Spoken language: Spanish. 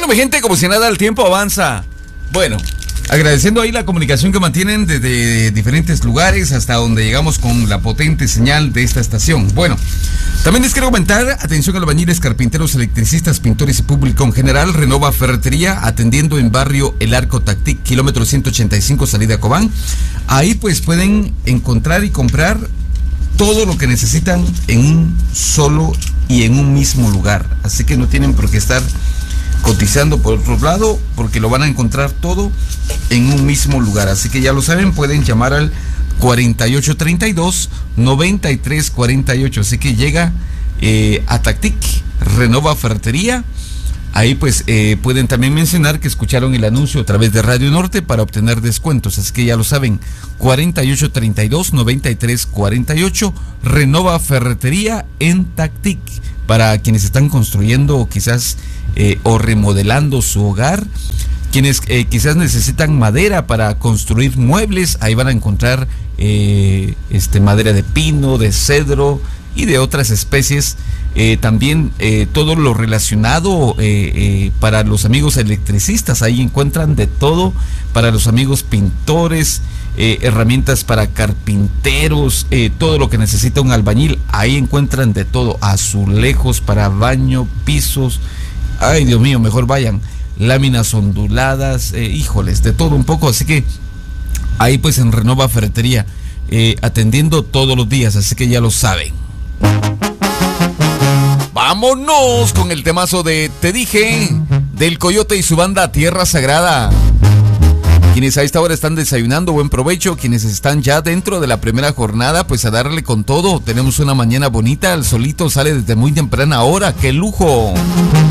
mi gente, como si nada, el tiempo avanza. Bueno, agradeciendo ahí la comunicación que mantienen desde diferentes lugares hasta donde llegamos con la potente señal de esta estación. Bueno, también les quiero comentar, atención albañiles, carpinteros, electricistas, pintores y público en general. Renova Ferretería, atendiendo en barrio El Arco Tactic, kilómetro 185, salida Cobán. Ahí pues pueden encontrar y comprar todo lo que necesitan en un solo y en un mismo lugar. Así que no tienen por qué estar cotizando por otro lado, porque lo van a encontrar todo en un mismo lugar. Así que ya lo saben, pueden llamar al 4832-9348. Así que llega a Tactic, Renova Ferretería. Ahí pues pueden también mencionar que escucharon el anuncio a través de Radio Norte para obtener descuentos. Así que ya lo saben, 4832-9348, Renova Ferretería en Tactic. Para quienes están construyendo o quizás o remodelando su hogar, quienes quizás necesitan madera para construir muebles, ahí van a encontrar madera de pino, de cedro y de otras especies. También todo lo relacionado para los amigos electricistas, ahí encuentran de todo. Para los amigos pintores, herramientas para carpinteros, todo lo que necesita un albañil, ahí encuentran de todo. Azulejos para baño, pisos, ay Dios mío, mejor vayan, láminas onduladas, híjoles, de todo un poco. Así que ahí pues en Renova Ferretería, atendiendo todos los días, así que ya lo saben. Vámonos con el temazo de Te Dije, del Coyote y su banda Tierra Sagrada. Quienes a esta hora están desayunando, buen provecho. Quienes están ya dentro de la primera jornada, pues a darle con todo. Tenemos una mañana bonita, el solito sale desde muy temprana hora, ¡qué lujo!